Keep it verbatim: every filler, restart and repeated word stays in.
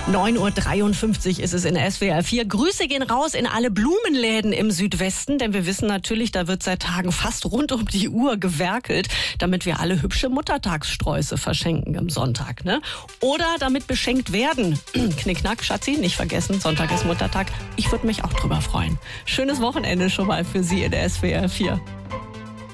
neun Uhr dreiundfünfzig ist es in S W R vier. Grüße gehen raus in alle Blumenläden im Südwesten, denn wir wissen natürlich, da wird seit Tagen fast rund um die Uhr gewerkelt, damit wir alle hübsche Muttertagssträuße verschenken am Sonntag, ne? Oder damit beschenkt werden. Knickknack, Schatzi, nicht vergessen, Sonntag ist Muttertag. Ich würde mich auch drüber freuen. Schönes Wochenende schon mal für Sie in der S W R vier.